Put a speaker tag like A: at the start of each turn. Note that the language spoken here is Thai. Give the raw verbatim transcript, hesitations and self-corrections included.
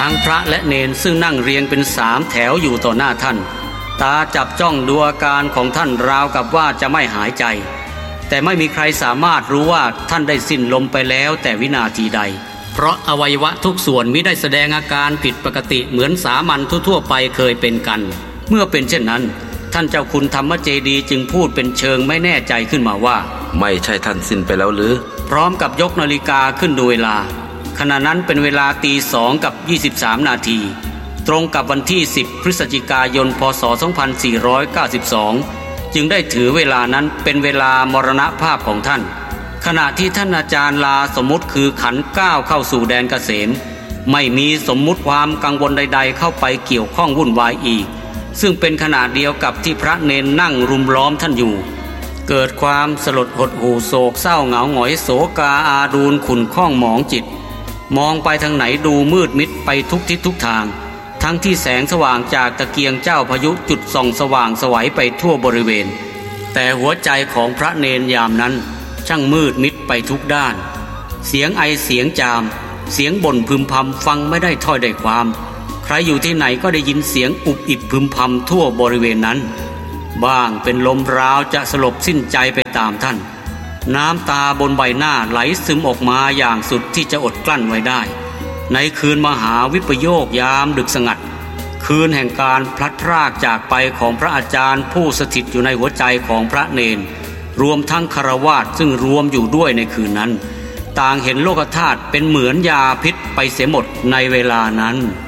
A: ทั้งพระและเณรซึ่งนั่งเรียงเป็นสามแถวอยู่ต่อหน้าท่านตาจับจ้องดูอาการของท่านราวกับว่าจะไม่หายใจแต่ไม่มีใครสามารถรู้ว่าท่านได้สิ้นลมไปแล้วแต่วินาทีใดเพราะอวัยวะทุกส่วนมิได้แสดงอาการผิดปกติเหมือนสามัญทั่วๆไปเคยเป็นกันเมื่อเป็นเช่นนั้นท่านเจ้าคุณธรรมเจดีจึงพูดเป็นเชิงไม่แน่ใจขึ้นมาว่า
B: ไม่ใช่ท่านสิ้นไปแล้วหรือ
A: พร้อมกับยกนาฬิกาขึ้นดูเวลาขณะนั้นเป็นเวลาตีสองกับยี่สิบสามนาทีตรงกับวันที่สิบพฤศจิกายนพศสองพันสี่ร้อยเก้าสิบสองจึงได้ถือเวลานั้นเป็นเวลามรณภาพของท่านขณะที่ท่านอาจารย์ลาสมมุติคือขันธ์ก้าวเข้าสู่แดนเกษมไม่มีสมมุติความกังวลใดๆเข้าไปเกี่ยวข้องวุ่นวายอีกซึ่งเป็นขณะเดียวกับที่พระเณรนั่งรุมล้อมท่านอยู่เกิดความสลดหดหู่โศกเศร้าเหงาหงอยโศกาอาดูลขุ่นข้องหมองจิตมองไปทางไหนดูมืดมิดไปทุกทิศทุกทางทั้งที่แสงสว่างจากตะเกียงเจ้าพายุจุดส่องสว่างไสวไปทั่วบริเวณแต่หัวใจของพระเณรยามนั้นช่างมืดมิดไปทุกด้านเสียงไอเสียงจามเสียงบ่นพึมพำฟังไม่ได้ถ้อยได้ความใครอยู่ที่ไหนก็ได้ยินเสียงอุบอิบพึมพำทั่วบริเวณนั้นบ้างเป็นลมราวจะสลบสิ้นใจไปตามท่านน้ำตาบนใบหน้าไหลซึมออกมาอย่างสุดที่จะอดกลั้นไว้ได้ในคืนมหาวิปโยคยามดึกสงัดคืนแห่งการพลัดพรากจากไปของพระอาจารย์ผู้สถิตอยู่ในหัวใจของพระเณรรวมทั้งฆราวาสซึ่งรวมอยู่ด้วยในคืนนั้นต่างเห็นโลกธาตุเป็นเหมือนยาพิษไปเสียหมดในเวลานั้น